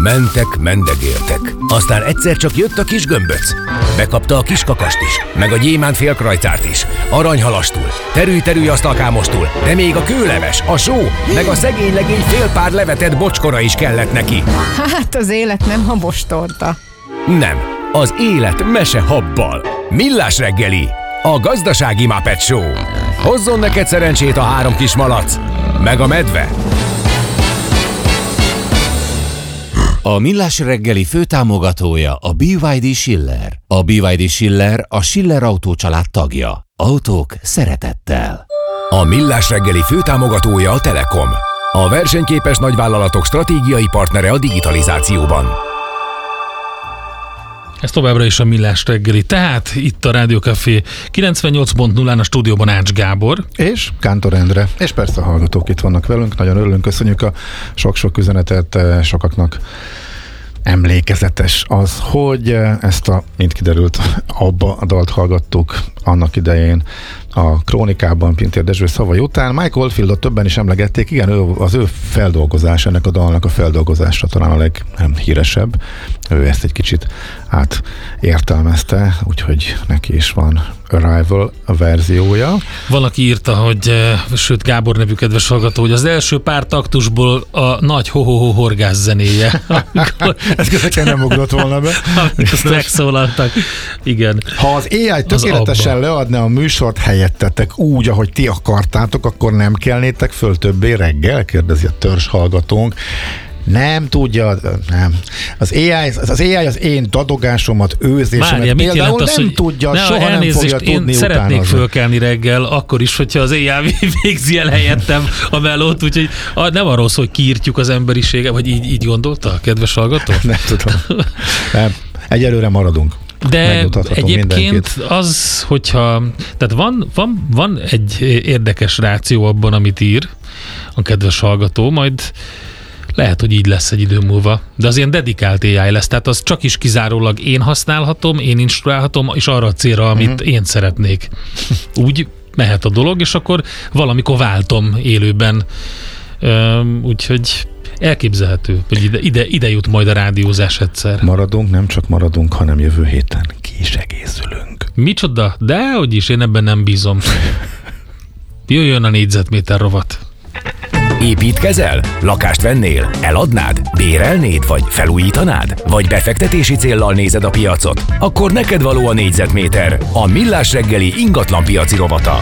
Mentek, mendegéltek. Aztán egyszer csak jött a kis gömböc. Bekapta a kis kakast is, meg a gyémánt félkrajcárt is, aranyhalastul, terülj asztalkámostul, de még a kőleves, a só, meg a szegény legény fél pár levetett bocskora is kellett neki. Hát az élet nem habostorta. Nem, az élet mese habbal. Millás reggeli, a gazdasági Muppet Show. Hozzon neked szerencsét a 3 kis malac, meg a medve. A Millás reggeli főtámogatója a BYD Schiller. A BYD Schiller a Schiller Autó család tagja. Autók szeretettel. A Millás reggeli főtámogatója a Telekom. A versenyképes nagyvállalatok stratégiai partnere a digitalizációban. Ez továbbra is a Millás reggeli. Tehát itt a Rádió Café 98.0-án a stúdióban Ács Gábor. És Kántor Endre. És persze a hallgatók itt vannak velünk. Nagyon örülünk, köszönjük a sok-sok üzenetet, sokaknak emlékezetes az, hogy ezt mint kiderült, abba a dalt hallgattuk annak idején a Krónikában Pintér Dezső szavai után. Mike Oldfieldot többen is emlegették, igen, az ő feldolgozás, ennek a dalnak a feldolgozása talán a leghíresebb. Ő ezt egy kicsit átértelmezte, úgyhogy neki is van Arrival a verziója. Valaki írta, hogy, sőt Gábor nevű kedves hallgató, hogy az első pár taktusból a nagy ho-ho-ho horgász zenéje. Ez közben nem ugrott volna be. Amikor megszólaltak. Igen. Ha az AI tökéletesen leadna a műsort helyettetek úgy, ahogy ti akartátok, akkor nem kelnétek föl többé reggel? Kérdezi a törzs hallgatónk. Nem tudja, nem. Az AI az én dadogásomat, őzésemet például nem hogy tudja, soha nem fogja tudni utánozni. Szeretnék fölkelni reggel, akkor is, hogyha az AI végzi el helyettem a melót, úgyhogy nem arról szól, hogy kiírtjuk az emberiséget, vagy így gondolta a kedves hallgató? Nem tudom. Nem. Egyelőre maradunk. De egyébként az, hogyha... Tehát van egy érdekes ráció abban, amit ír a kedves hallgató, majd lehet, hogy így lesz egy idő múlva. De az ilyen dedikált AI lesz, tehát az csak is kizárólag én használhatom, én instruálhatom, és arra a célra, amit én szeretnék. Úgy mehet a dolog, és akkor valamikor váltom élőben. Úgyhogy elképzelhető, hogy ide jut majd a rádiózás egyszer. Maradunk, nem csak maradunk, hanem jövő héten ki is egészülünk. Micsoda? Dehogy is, én ebben nem bízom. Jöjjön a négyzetméter rovat. Építkezel? Lakást vennél? Eladnád? Bérelnéd? Vagy felújítanád? Vagy befektetési céllal nézed a piacot? Akkor neked való a négyzetméter, a Millás reggeli ingatlanpiaci rovata.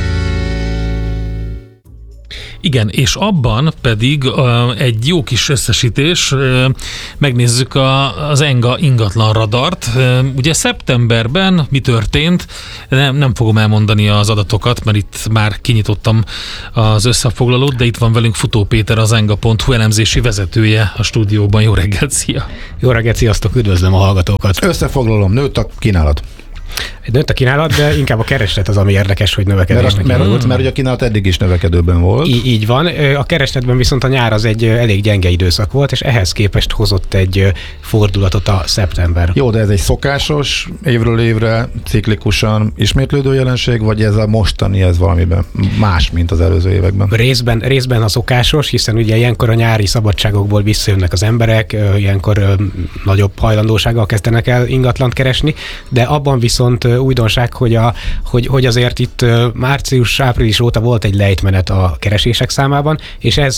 Igen, és abban pedig egy jó kis összesítés, megnézzük az ENGA ingatlan radart. Ugye szeptemberben mi történt? Nem fogom elmondani az adatokat, mert itt már kinyitottam az összefoglalót, de itt van velünk Futó Péter, az enga.hu elemzési vezetője a stúdióban. Jó reggelt, szia! Jó reggelt, sziasztok, üdvözlöm a hallgatókat! Összefoglalom, nőtt a kínálat. Nőtt a kínálat, de inkább a kereslet az, ami érdekes, hogy növekedésnek mert ugye a kínálat eddig is növekedőben volt. Így van. A keresletben viszont a nyár az egy elég gyenge időszak volt, és ehhez képest hozott egy fordulatot a szeptember. Jó, de ez egy szokásos, évről évre ciklikusan ismétlődő jelenség, vagy ez a mostani, ez valamiben más, mint az előző években? Részben a szokásos, hiszen ugye ilyenkor a nyári szabadságokból visszajönnek az emberek, ilyenkor nagyobb hajlandósággal kezdenek el ingatlant keresni, de abban viszont újdonság, hogy azért itt március-április óta volt egy lejtmenet a keresések számában, és ez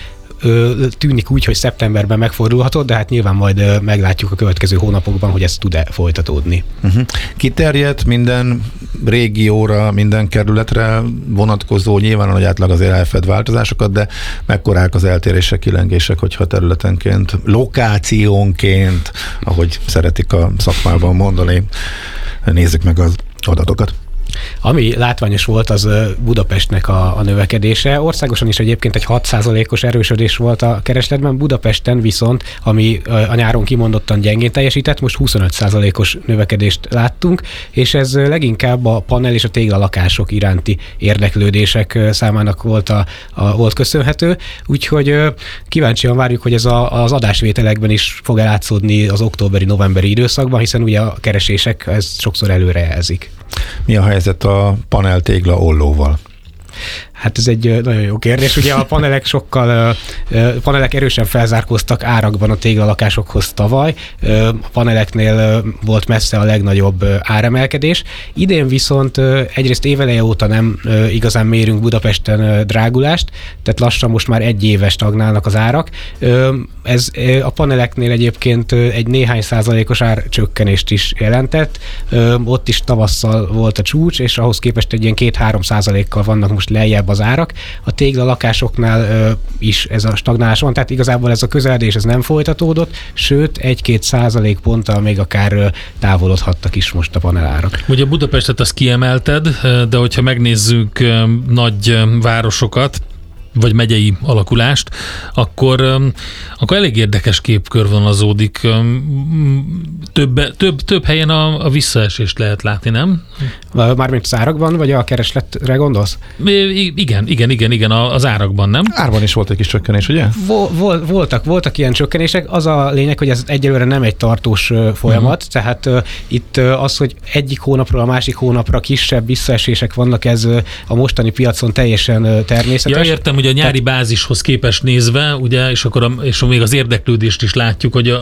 tűnik úgy, hogy szeptemberben megfordulhatott, de hát nyilván majd meglátjuk a következő hónapokban, hogy ez tud-e folytatódni. Kiterjedt minden régióra, minden kerületre vonatkozó, nyilván a nagy átlag azért elfed változásokat, de mekkorák az eltérések, kilengések, hogyha területenként, lokációnként, ahogy szeretik a szakmában mondani, nézzük meg az adatokat. Ami látványos volt, az Budapestnek a növekedése. Országosan is egyébként egy 6%-os erősödés volt a keresletben, Budapesten viszont, ami a nyáron kimondottan gyengén teljesített, most 25%-os növekedést láttunk, és ez leginkább a panel és a téglalakások iránti érdeklődések számának volt köszönhető, úgyhogy kíváncsian várjuk, hogy ez az adásvételekben is fog elátszódni az októberi-novemberi időszakban, hiszen ugye a keresések ezt sokszor előrejelzik. Mi a helyzet a panel tégla ollóval? Hát ez egy nagyon jó kérdés. Ugye a panelek erősen felzárkóztak árakban a téglalakásokhoz tavaly. A paneleknél volt messze a legnagyobb áremelkedés. Idén viszont egyrészt éveleje óta nem igazán mérünk Budapesten drágulást, tehát lassan most már egy éve stagnálnak az árak. Ez a paneleknél egyébként egy néhány százalékos árcsökkenést is jelentett. Ott is tavasszal volt a csúcs, és ahhoz képest egy ilyen 2-3%-kal vannak most lejjebb az árak. A téglalakásoknál is ez a stagnálás van, tehát igazából ez a közeledés ez nem folytatódott, sőt 1-2 százalékponttal még akár távolodhattak is most a panelárak. Ugye Budapestet azt kiemelted, de hogyha megnézzük nagy városokat, vagy megyei alakulást, akkor elég érdekes kép körvonalazódik. Több helyen a visszaesést lehet látni, nem? Mármint az árakban, vagy a keresletre gondolsz? Igen, az árakban, nem? Árban is volt egy kis csökkenés, ugye? Voltak ilyen csökkenések. Az a lényeg, hogy ez egyelőre nem egy tartós folyamat, tehát itt az, hogy egyik hónapról a másik hónapra kisebb visszaesések vannak, ez a mostani piacon teljesen természetes. Ja, értem, hogy a nyári bázishoz képest nézve, ugye, és még az érdeklődést is látjuk, hogy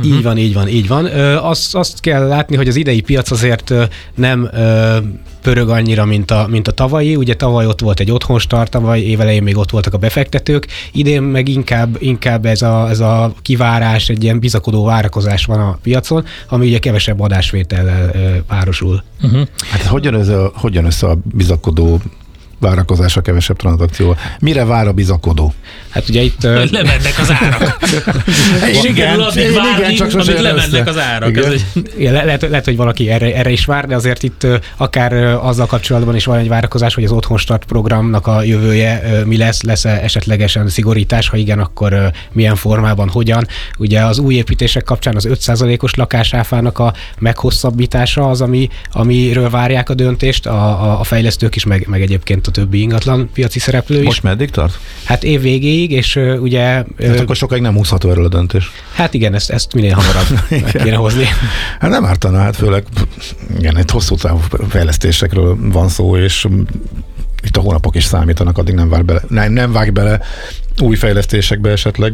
Így van. Azt kell látni, hogy az idei piac azért nem pörög annyira, mint a tavalyi. Ugye tavaly ott volt egy otthonstart, tavaly évelején még ott voltak a befektetők. Idén meg inkább ez a kivárás, egy ilyen bizakodó várakozás van a piacon, ami ugye kevesebb adásvétellel párosul. Hát hogy jön össze a bizakodó várakozásra, kevesebb tranzakcióval? Mire vár a bizakodó? Hát ugye itt... lemennek az árak. Sikerül addig várni, amíg lemennek az árak. Lehet, hogy valaki erre is vár, de azért itt akár azzal kapcsolatban is van egy várakozás, hogy az Otthonstart programnak a jövője mi lesz esetlegesen szigorítás, ha igen, akkor milyen formában, hogyan. Ugye az új építések kapcsán az 5%-os lakásáfának a meghosszabbítása az, amiről várják a döntést, a fejlesztők is, meg egyébként a többi ingatlan piaci szereplő is. Most meddig tart? Hát év végéig, és ugye... Hát akkor sokáig nem húzható erről a döntés. Hát igen, ezt minél hamarabb meg kéne hozni. Hát nem ártana, hát főleg igen, egy hosszú távú fejlesztésekről van szó, és itt a hónapok is számítanak, addig nem vág bele új fejlesztésekbe esetleg,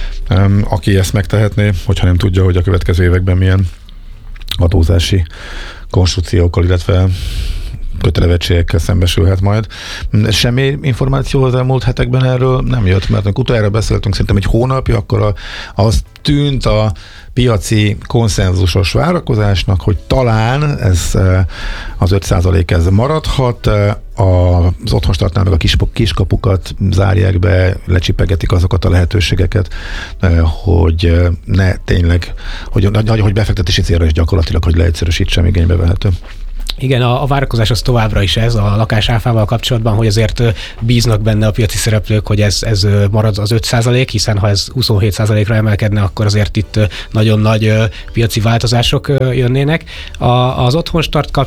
aki ezt megtehetné, hogyha nem tudja, hogy a következő években milyen adózási konstrukciókkal, illetve kötelezettségekkel szembesülhet majd. Semmi információ az elmúlt hetekben erről nem jött, mert amikor utoljára beszéltünk szerintem egy hónapja, akkor az tűnt a piaci konszenzusos várakozásnak, hogy talán ez az 5% ez maradhat, az Otthonstartnál meg a kiskapukat zárják be, lecsipegetik azokat a lehetőségeket, hogy ne tényleg, hogy befektetési célra is gyakorlatilag, hogy leegyszerűsítsem, igénybe vehető. Igen, a várakozás az továbbra is ez a lakásáfával kapcsolatban, hogy azért bíznak benne a piaci szereplők, hogy ez marad az 5%, hiszen ha ez 27%-ra emelkedne, akkor azért itt nagyon nagy piaci változások jönnének. Az Otthonstart